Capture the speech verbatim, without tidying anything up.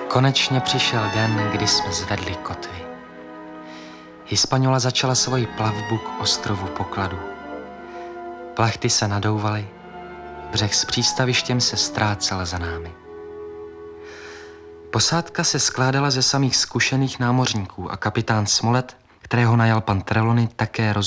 Konečně přišel den, kdy jsme zvedli kotvy. Hispaniola začala svoji plavbu k ostrovu pokladu. Plachty se nadouvaly, břeh s přístavištěm se ztrácel za námi. Posádka se skládala ze samých zkušených námořníků a kapitán Smollett, kterého najal pan Trelawney, také rozuměl